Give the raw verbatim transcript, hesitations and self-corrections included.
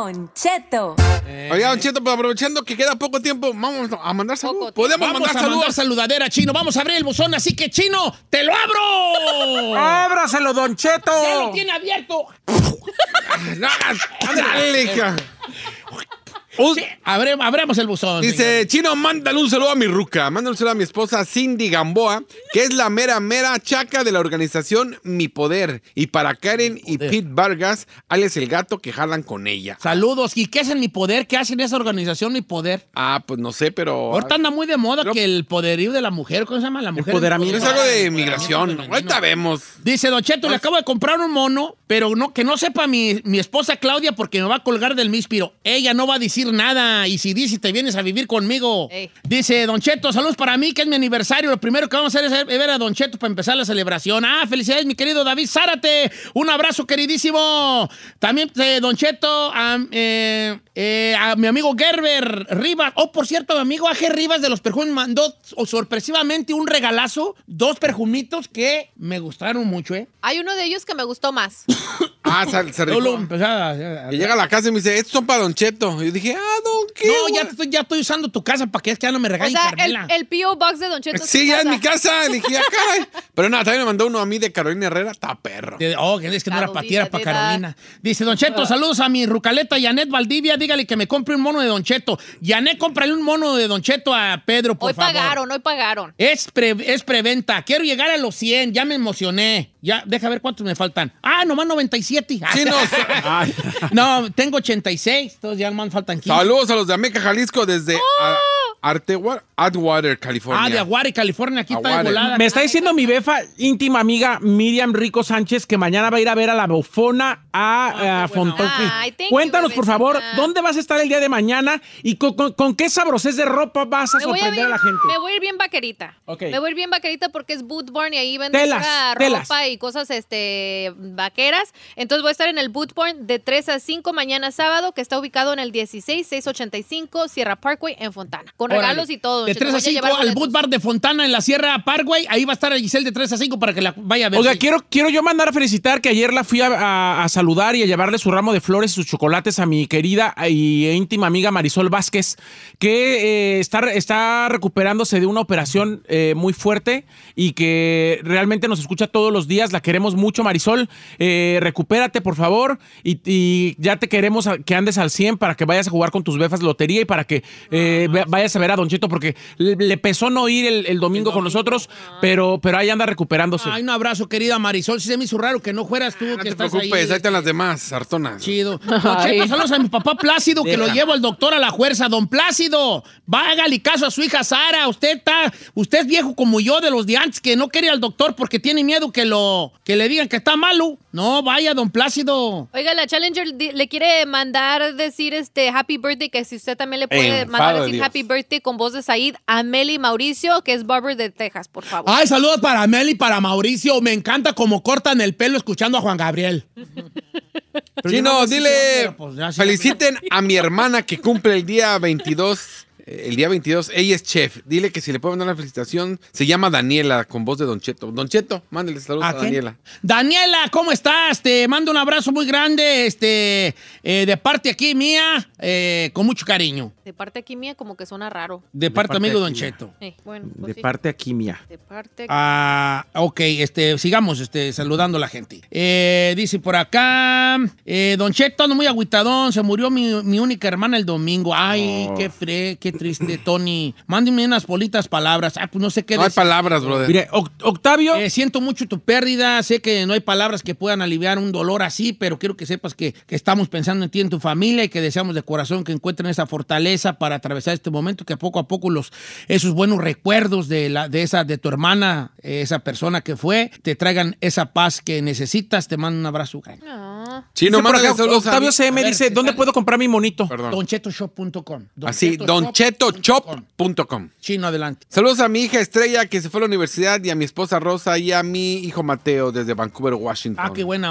Don Cheto. Eh. Oiga, Don Cheto, pues aprovechando que queda poco tiempo, vamos a mandar saludos. Podemos vamos mandar a saludos. Mandar saludadera, Chino. Vamos a abrir el buzón, así que, Chino, ¡te lo abro! ¡Ábraselo, Don Cheto! ¡Ya lo tiene abierto! ¡Dale, hija! Sí, abre, abramos el buzón. Dice, señor. Chino, mándale un saludo a mi ruca. Mándale un saludo a mi esposa Cindy Gamboa, que es la mera, mera chaca de la organización Mi Poder. Y para Karen y Pete Vargas, alias el gato, que jalan con ella. Saludos. ¿Y qué hacen Mi Poder? ¿Qué hacen esa organización Mi Poder? Ah, pues no sé, pero... Ahorita anda muy de moda pero... que el poderío de la mujer, ¿cómo se llama? La mujer. Empoderamiento. Es algo de migración. Ahorita vemos. Dice, Don Cheto, le acabo de comprar un mono, pero no, que no sepa mi, mi esposa Claudia porque me va a colgar del míspiro. Ella no va a decir nada y si dice te vienes a vivir conmigo. Ey. Dice, Don Cheto, saludos para mí, que es mi aniversario. Lo primero que vamos a hacer es ver a Don Cheto para empezar la celebración. Ah, felicidades, mi querido David Zárate. Un abrazo, queridísimo. También, eh, Don Cheto, a, eh, eh, a mi amigo Gerber Rivas. Oh, por cierto, mi amigo A G Rivas de los perfumes mandó oh, sorpresivamente un regalazo, dos perfumitos que me gustaron mucho, ¿eh? Hay uno de ellos que me gustó más. Ah, se, se rifó. Y llega a la casa y me dice, estos son para Don Cheto. Y yo dije, ah, Don, ¿qué? No, ya estoy, ya estoy usando tu casa para que es que ya no me regalen, o sea, Carmela. El, el P O Box de Don Cheto. Sí, ya en mi casa. Le dije, acá. Pero nada, también me mandó uno a mí de Carolina Herrera. Está perro. De, oh, es que no era para ti, era para Carolina. Dice, Don Cheto, saludos a mi rucaleta Janet Valdivia. Dígale que me compre un mono de Don Cheto. Janet, cómprale un mono de Don Cheto a Pedro, por hoy favor. Hoy pagaron, hoy pagaron. Es, pre, es preventa. Quiero llegar a los cien. Ya me emocioné. Ya, deja ver cuántos me faltan. Ah, nomás noventa y siete. Sí, no, no, tengo ochenta y seis. Entonces ya nomás faltan quince. Saludos a los de Ameca, Jalisco, desde oh. Artewa, Atwater, California. Ah, de Aguare, California. Aquí Aguare. Está de volada. Me está diciendo mi befa, íntima amiga Miriam Rico Sánchez, que mañana va a ir a ver a la bofona a, a Fontoqui. Cuéntanos, you, por favor, ¿dónde vas a estar el día de mañana y con, con, con qué sabrosez de ropa vas a me sorprender a, ir, a la gente? Me voy a ir bien vaquerita. Okay. Me voy a ir bien vaquerita porque es Boot Barn y ahí venden telas, ropa telas. y cosas este, vaqueras. Entonces voy a estar en el Boot Barn de tres a cinco mañana sábado, que está ubicado en el dieciséis seiscientos ochenta y cinco Sierra Parkway en Fontana. Con Órale. regalos y todo. De tres a cinco al Boot Bar de Fontana en la Sierra Parkway. Ahí va a estar Giselle de tres a cinco para que la vaya a ver. Oiga, quiero, quiero yo mandar a felicitar que ayer la fui a, a, a saludar y a llevarle su ramo de flores y sus chocolates a mi querida y íntima amiga Marisol Vázquez, que eh, está, está recuperándose de una operación eh, muy fuerte y que realmente nos escucha todos los días. La queremos mucho, Marisol. Eh, recupérate, por favor, y, y ya te queremos a, que andes al cien para que vayas a jugar con tus befas de lotería y para que eh, ah, vayas a ver a Don Cheto, porque le, le pesó no ir el, el, domingo el domingo con nosotros, ah. pero, pero ahí anda recuperándose. Ay, un abrazo, querida Marisol. Si se me hizo raro que no fueras tú, ah, que no te estás preocupes, ahí. ahí están las demás, Artonas. Chido. Don Cheto, saludos a mi papá Plácido, que Deja. lo llevo al doctor a la fuerza. Don Plácido, hágale caso a su hija Sara. Usted está, usted es viejo como yo de los de antes, que no quiere al doctor porque tiene miedo que lo, que le digan que está malo. No, vaya, Don Plácido. Oiga, la Challenger le quiere mandar decir este Happy Birthday, que si usted también le puede Enfado mandar decir Dios. Happy Birthday con voz de Said a Meli Mauricio, que es barber de Texas, por favor. Ay, saludos para Meli y para Mauricio. Me encanta cómo cortan el pelo escuchando a Juan Gabriel. Chino, dile, pero, pues, ya, sí, feliciten a mi hermana que cumple el día veintidós. El día veintidós, ella es chef. Dile que si le puedo mandar una felicitación, se llama Daniela, con voz de Don Cheto. Don Cheto, mándale saludos a, a Daniela. Daniela, ¿cómo estás? Te mando un abrazo muy grande, este, eh, de parte aquí mía, eh, con mucho cariño. De parte aquí mía, como que suena raro. De parte, de parte amigo Don Cheto. Eh, bueno, pues de sí. parte aquí mía. De parte aquí. Ah, ok, este, sigamos este, saludando a la gente. Eh, dice por acá, eh, Don Cheto, ando muy agüitadón, se murió mi, mi única hermana el domingo. Ay, oh. qué fre, qué triste, Tony. Mándeme unas bolitas palabras. Ah, pues no sé qué No decir. hay palabras, brother. Mire, Octavio. Eh, siento mucho tu pérdida. Sé que no hay palabras que puedan aliviar un dolor así, pero quiero que sepas que, que estamos pensando en ti, en tu familia, y que deseamos de corazón que encuentren esa fortaleza para atravesar este momento, que poco a poco los, esos buenos recuerdos de, la, de, esa, de tu hermana, esa persona que fue, te traigan esa paz que necesitas. Te mando un abrazo grande. No. Chino, acá, Octavio C M dice, ¿dónde puedo comprar mi monito? don cheto shop punto com. Así, don cheto shop punto com. Chino, adelante. Saludos a mi hija Estrella, que se fue a la universidad, y a mi esposa Rosa, y a mi hijo Mateo, desde Vancouver, Washington. Ah, qué buena